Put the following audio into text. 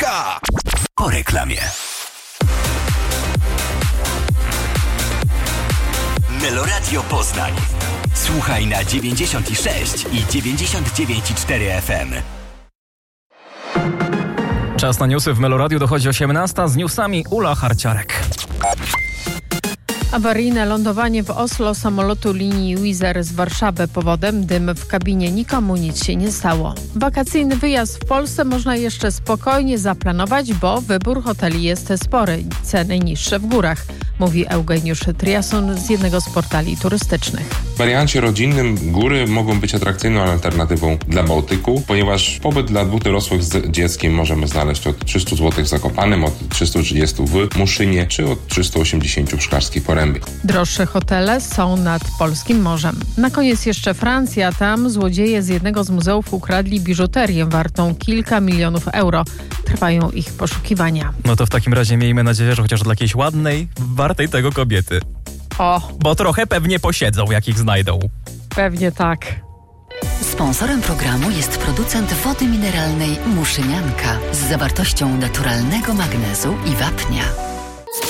Uwaga! Po reklamie. Meloradio Poznań. Słuchaj na 96 i 99,4 FM. Czas na newsy w Meloradiu, dochodzi 18. Z newsami Ula Harciarek. Awaryjne lądowanie w Oslo samolotu linii Wizz Air z Warszawy. Powodem dym w kabinie, nikomu nic się nie stało. Wakacyjny wyjazd w Polsce można jeszcze spokojnie zaplanować, bo wybór hoteli jest spory, ceny niższe w górach, mówi Eugeniusz Triason z jednego z portali turystycznych. W wariancie rodzinnym góry mogą być atrakcyjną alternatywą dla Bałtyku, ponieważ pobyt dla dwóch dorosłych z dzieckiem możemy znaleźć od 300 zł w Zakopanem, od 330 w Muszynie czy od 380 w Szklarskiej Porębie. Droższe hotele są nad polskim morzem. Na koniec jeszcze Francja. Tam złodzieje z jednego z muzeów ukradli biżuterię wartą kilka milionów euro. Trwają ich poszukiwania. No to w takim razie miejmy nadzieję, że chociaż dla jakiejś ładnej, wartej tego kobiety. Bo trochę pewnie posiedzą, jak ich znajdą. Pewnie tak. Sponsorem programu jest producent wody mineralnej Muszynianka z zawartością naturalnego magnezu i wapnia.